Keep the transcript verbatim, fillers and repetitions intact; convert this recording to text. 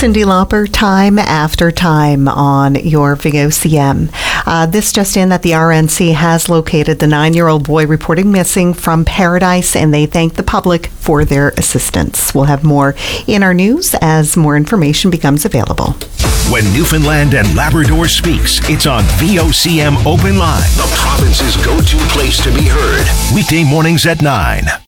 Cyndi Lauper, Time After Time on your V O C M. Uh, this just in that the R N C has located the nine-year-old boy reporting missing from Paradise, and they thank the public for their assistance. We'll have more in our news as more information becomes available. When Newfoundland and Labrador speaks, it's on V O C M Open Line, the province's go-to place to be heard. Weekday mornings at nine.